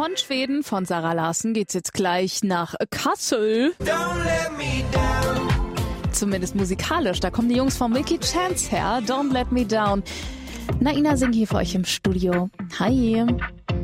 Von Schweden, von Zara Larsson, geht's jetzt gleich nach Kassel. Zumindest musikalisch, da kommen die Jungs von Milky Chance her. Don't Let Me Down. Naina singt hier für euch im Studio. Hi.